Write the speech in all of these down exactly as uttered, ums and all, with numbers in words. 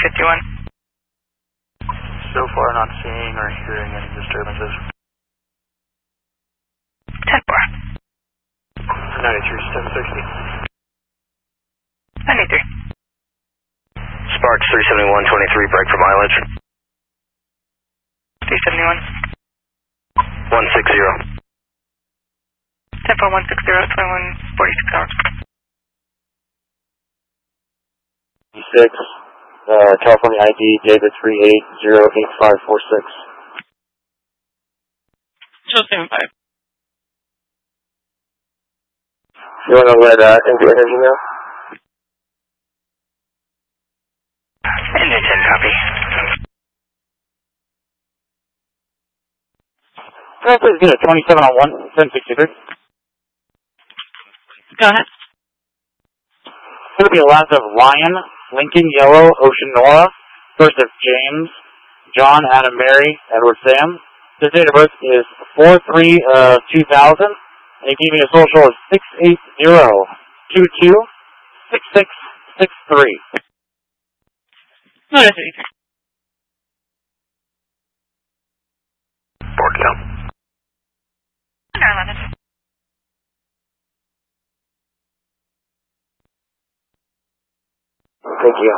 fifty-one. So far not seeing or hearing any disturbances. ten four. ninety-three, seven sixty. ninety-three. Sparks three seventy-one twenty-three, break for mileage. three seventy-one. one sixty. ten four one six zero, twenty-one forty-six hours. six, uh, California I D, David three eight zero eight five four six. Show seven five. You want to let uh, N V Energy know? N J ten, copy. Can I please get a twenty-seven on one, ten sixty-three? Go ahead. It's going to be a last of Lion, Lincoln, Yellow, Ocean, Nora. First of James, John, Adam, Mary, Edward, Sam. His date of birth is four three of two thousand. And he gave me a social of six eight zero two two six six six three. No, that's eighty-three. Port count. Under eleven. Thank you.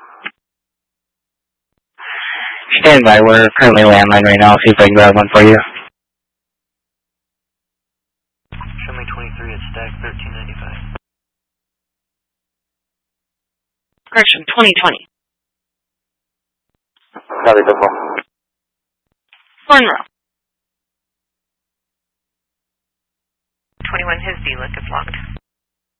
Stand by, we're currently landline right now. See if I can grab one for you. Show me twenty-three at stack thirteen ninety-five. Correction, twenty twenty. Copy, football. Monroe. twenty-one, his D-Lick is locked.